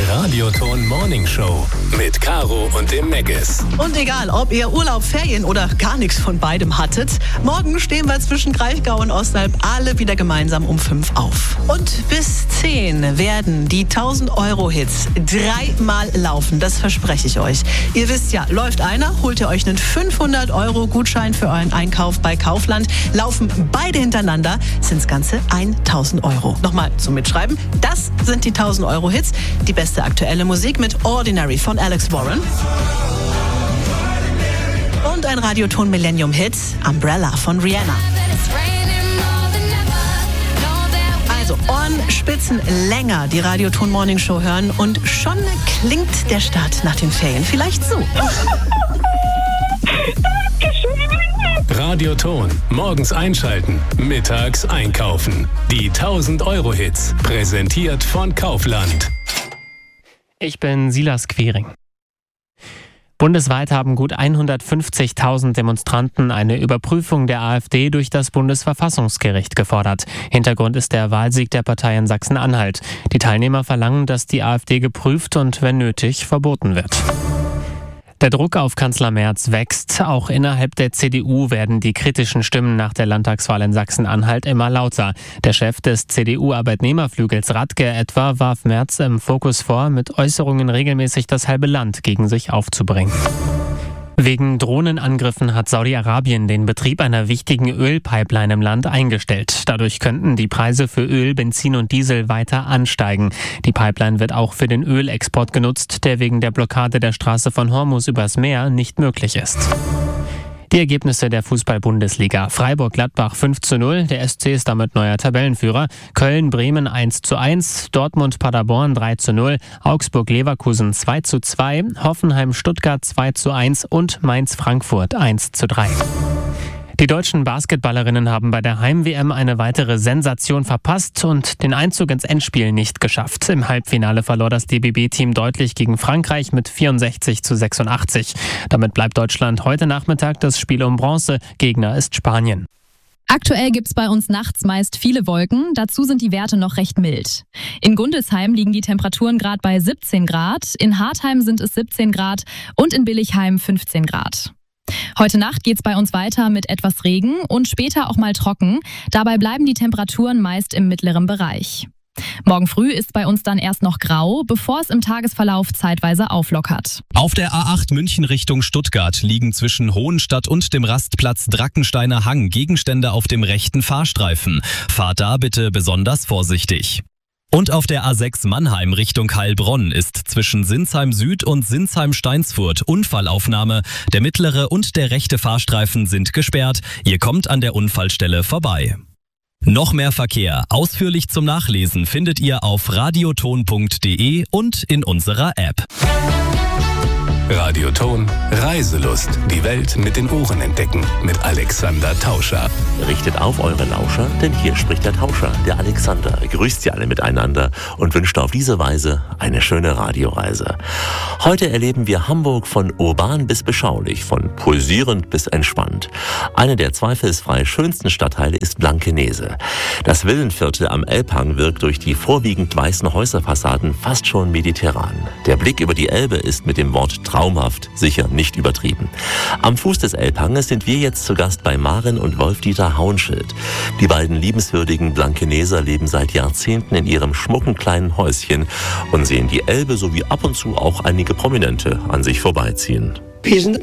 Radioton Morning Show mit Caro und dem Meggis. Und egal, ob ihr Urlaub, Ferien oder gar nichts von beidem hattet, morgen stehen wir zwischen Kraichgau und Ostalb alle wieder gemeinsam um 5 auf. Und bis 10 werden die 1000-Euro-Hits 3-mal laufen, das verspreche ich euch. Ihr wisst ja, läuft einer, holt ihr euch einen 500-Euro-Gutschein für euren Einkauf bei Kaufland. Laufen beide hintereinander, sind's ganze 1000 Euro. Nochmal zum Mitschreiben, das sind die 1000-Euro-Hits. Die beste aktuelle Musik mit Ordinary von Alex Warren. Und ein Radioton Millennium-Hit, Umbrella von Rihanna. Also Ohrenspitzen länger die Radioton Morning Show hören und schon klingt der Start nach den Ferien vielleicht so. Radioton. Morgens einschalten, mittags einkaufen. Die 1000-Euro-Hits. Präsentiert von Kaufland. Ich bin Silas Quering. Bundesweit haben gut 150.000 Demonstranten eine Überprüfung der AfD durch das Bundesverfassungsgericht gefordert. Hintergrund ist der Wahlsieg der Partei in Sachsen-Anhalt. Die Teilnehmer verlangen, dass die AfD geprüft und, wenn nötig, verboten wird. Der Druck auf Kanzler Merz wächst. Auch innerhalb der CDU werden die kritischen Stimmen nach der Landtagswahl in Sachsen-Anhalt immer lauter. Der Chef des CDU-Arbeitnehmerflügels Radke etwa warf Merz im Fokus vor, mit Äußerungen regelmäßig das halbe Land gegen sich aufzubringen. Wegen Drohnenangriffen hat Saudi-Arabien den Betrieb einer wichtigen Ölpipeline im Land eingestellt. Dadurch könnten die Preise für Öl, Benzin und Diesel weiter ansteigen. Die Pipeline wird auch für den Ölexport genutzt, der wegen der Blockade der Straße von Hormuz übers Meer nicht möglich ist. Die Ergebnisse der Fußball-Bundesliga. Freiburg-Gladbach 5:0, der SC ist damit neuer Tabellenführer. Köln-Bremen 1:1, Dortmund-Paderborn 3:0, Augsburg-Leverkusen 2:2, Hoffenheim-Stuttgart 2:1 und Mainz-Frankfurt 1:3. Die deutschen Basketballerinnen haben bei der Heim-WM eine weitere Sensation verpasst und den Einzug ins Endspiel nicht geschafft. Im Halbfinale verlor das DBB-Team deutlich gegen Frankreich mit 64:86. Damit bleibt Deutschland heute Nachmittag das Spiel um Bronze. Gegner ist Spanien. Aktuell gibt's bei uns nachts meist viele Wolken, dazu sind die Werte noch recht mild. In Gundelsheim liegen die Temperaturen gerade bei 17 Grad, in Hartheim sind es 17 Grad und in Billigheim 15 Grad. Heute Nacht geht's bei uns weiter mit etwas Regen und später auch mal trocken. Dabei bleiben die Temperaturen meist im mittleren Bereich. Morgen früh ist bei uns dann erst noch grau, bevor es im Tagesverlauf zeitweise auflockert. Auf der A8 München Richtung Stuttgart liegen zwischen Hohenstadt und dem Rastplatz Drackensteiner Hang Gegenstände auf dem rechten Fahrstreifen. Fahrt da bitte besonders vorsichtig. Und auf der A6 Mannheim Richtung Heilbronn ist zwischen Sinsheim Süd und Sinsheim-Steinsfurt Unfallaufnahme. Der mittlere und der rechte Fahrstreifen sind gesperrt. Ihr kommt an der Unfallstelle vorbei. Noch mehr Verkehr, ausführlich zum Nachlesen, findet ihr auf radioton.de und in unserer App. Radioton Reiselust. Die Welt mit den Ohren entdecken. Mit Alexander Tauscher. Richtet auf eure Lauscher, denn hier spricht der Tauscher, der Alexander. Grüßt sie alle miteinander und wünscht auf diese Weise eine schöne Radioreise. Heute erleben wir Hamburg von urban bis beschaulich, von pulsierend bis entspannt. Eine der zweifelsfrei schönsten Stadtteile ist Blankenese. Das Villenviertel am Elbhang wirkt durch die vorwiegend weißen Häuserfassaden fast schon mediterran. Der Blick über die Elbe ist mit dem Wort traumhaft sicher nicht übertrieben. Am Fuß des Elbhanges sind wir jetzt zu Gast bei Maren und Wolf-Dieter Hauenschild. Die beiden liebenswürdigen Blankeneser leben seit Jahrzehnten in ihrem schmucken kleinen Häuschen und sehen die Elbe sowie ab und zu auch einige Prominente an sich vorbeiziehen. Wir sind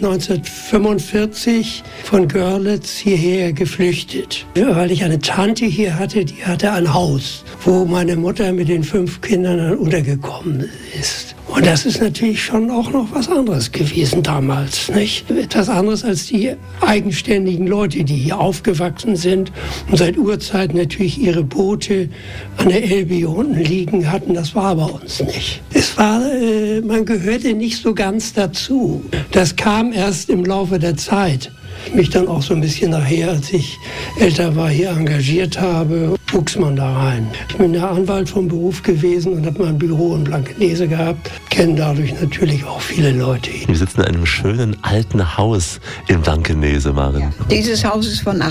1945 von Görlitz hierher geflüchtet, weil ich eine Tante hier hatte, die hatte ein Haus, wo meine Mutter mit den 5 Kindern dann untergekommen ist. Und das ist natürlich schon auch noch was anderes gewesen damals, nicht? Etwas anderes als die eigenständigen Leute, die hier aufgewachsen sind und seit Urzeit natürlich ihre Boote an der Elbe hier unten liegen hatten. Das war bei uns nicht. Man gehörte nicht so ganz dazu. Das kam erst im Laufe der Zeit. Mich dann auch so ein bisschen nachher, als ich älter war, hier engagiert habe. wuchs man da rein. Ich bin ja Anwalt vom Beruf gewesen und habe mein Büro in Blankenese gehabt. Kennen dadurch natürlich auch viele Leute. Wir sitzen in einem schönen alten Haus in Blankenese, Maren. Ja. Dieses Haus ist von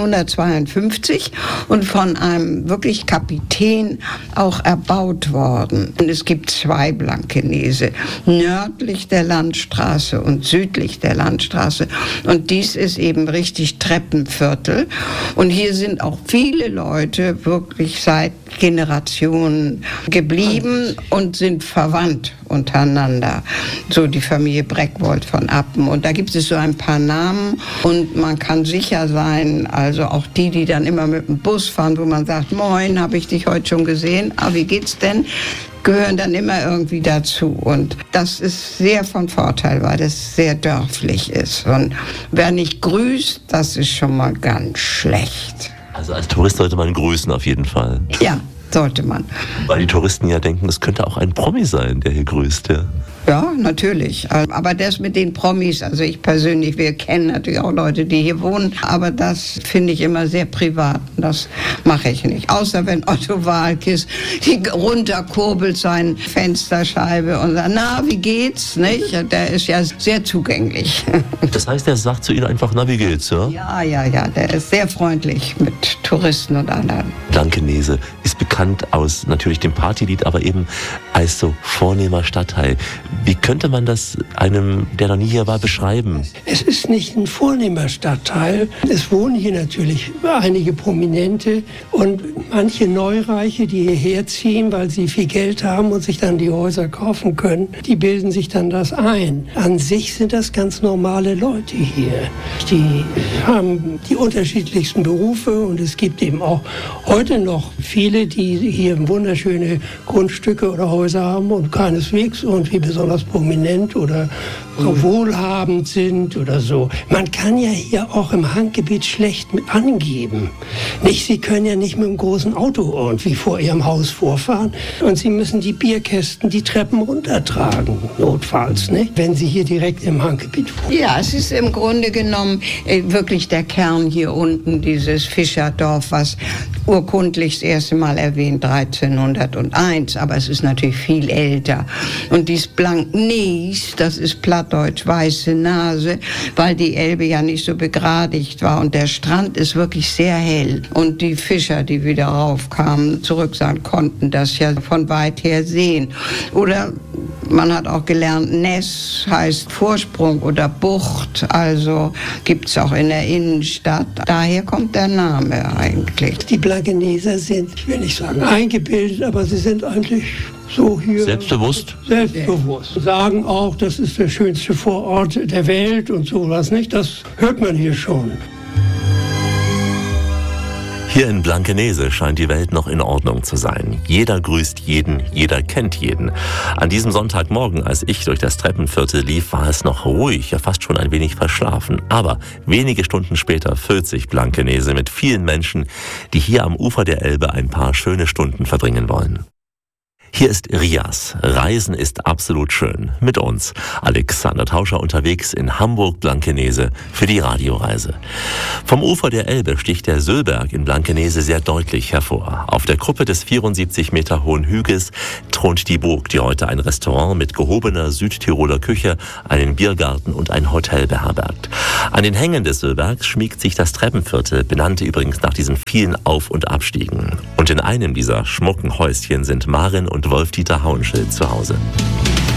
1852 und von einem wirklich Kapitän auch erbaut worden. Und es gibt 2 Blankenese, nördlich der Landstraße und südlich der Landstraße. Und dies ist eben richtig Treppenviertel. Und hier sind auch viele Leute wirklich seit Generationen geblieben und sind verwandt untereinander. So die Familie Breckwold von Appen. Und da gibt es so ein paar Namen und man kann sicher sein, also auch die dann immer mit dem Bus fahren, wo man sagt, moin, habe ich dich heute schon gesehen, aber wie geht's denn? Gehören dann immer irgendwie dazu. Und das ist sehr von Vorteil, weil das sehr dörflich ist. Und wer nicht grüßt, das ist schon mal ganz schlecht. Also als Tourist sollte man grüßen auf jeden Fall. Ja, sollte man. Weil die Touristen ja denken, es könnte auch ein Promi sein, der hier grüßt, ja. Ja, natürlich. Aber das mit den Promis, also ich persönlich, wir kennen natürlich auch Leute, die hier wohnen, aber das finde ich immer sehr privat. Das mache ich nicht. Außer wenn Otto Waalkes die runterkurbelt seine Fensterscheibe und sagt, na, wie geht's, nicht? Der ist ja sehr zugänglich. Das heißt, er sagt zu Ihnen einfach, na, wie geht's, ja? Ja, der ist sehr freundlich mit Touristen und anderen. Blankenese ist bekannt aus natürlich dem Partylied, aber eben als so vornehmer Stadtteil. Wie könnte man das einem, der noch nie hier war, beschreiben? Es ist nicht ein vornehmer Stadtteil. Es wohnen hier natürlich einige Prominente und manche Neureiche, die hierher ziehen, weil sie viel Geld haben und sich dann die Häuser kaufen können, die bilden sich dann das ein. An sich sind das ganz normale Leute hier. Die haben die unterschiedlichsten Berufe und es gibt eben auch heute noch viele, die hier wunderschöne Grundstücke oder Häuser haben und keineswegs irgendwie besonders prominent oder wohlhabend sind oder so. Man kann ja hier auch im Hanggebiet schlecht mit angeben. Sie können ja nicht mit einem großen Auto irgendwie vor ihrem Haus vorfahren und sie müssen die Bierkästen die Treppen runtertragen, notfalls, nicht? Wenn sie hier direkt im Hanggebiet wohnen. Ja, es ist im Grunde genommen wirklich der Kern hier unten, dieses Fischerdorf, was urkundlich das erste Mal erwähnt, 1301, aber es ist natürlich viel älter. Und dies Blankenese, das ist plattdeutsch weiße Nase, weil die Elbe ja nicht so begradigt war und der Strand ist wirklich sehr hell. Und die Fischer, die wieder raufkamen, zurück sein konnten, das ja von weit her sehen. Oder man hat auch gelernt, Ness heißt Vorsprung oder Bucht, also gibt es auch in der Innenstadt. Daher kommt der Name eigentlich. Die Blankeneser sind, ich will nicht sagen eingebildet, aber sie sind eigentlich so hier. Selbstbewusst? Selbstbewusst. Sagen auch, das ist der schönste Vorort der Welt und sowas, nicht? Das hört man hier schon. Hier in Blankenese scheint die Welt noch in Ordnung zu sein. Jeder grüßt jeden, jeder kennt jeden. An diesem Sonntagmorgen, als ich durch das Treppenviertel lief, war es noch ruhig, ja fast schon ein wenig verschlafen. Aber wenige Stunden später füllt sich Blankenese mit vielen Menschen, die hier am Ufer der Elbe ein paar schöne Stunden verbringen wollen. Hier ist Rias. Reisen ist absolut schön. Mit uns Alexander Tauscher unterwegs in Hamburg-Blankenese für die Radioreise. Vom Ufer der Elbe sticht der Söllberg in Blankenese sehr deutlich hervor. Auf der Kuppe des 74 Meter hohen Hügels thront die Burg, die heute ein Restaurant mit gehobener Südtiroler Küche, einen Biergarten und ein Hotel beherbergt. An den Hängen des Söllbergs schmiegt sich das Treppenviertel, benannt übrigens nach diesen vielen Auf- und Abstiegen. Und in einem dieser schmucken Häuschen sind Maren und Wolf-Dieter Hauenschild zu Hause.